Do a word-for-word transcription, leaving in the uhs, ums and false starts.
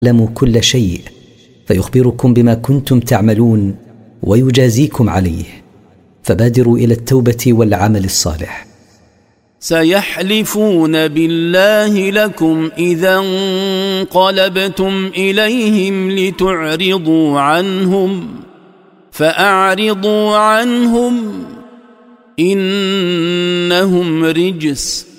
يعلم كل شيء فيخبركم بما كنتم تعملون ويجازيكم عليه، فبادروا إلى التوبة والعمل الصالح. سيحلفون بالله لكم إذا انقلبتم إليهم لتعرضوا عنهم فأعرضوا عنهم إنهم رجس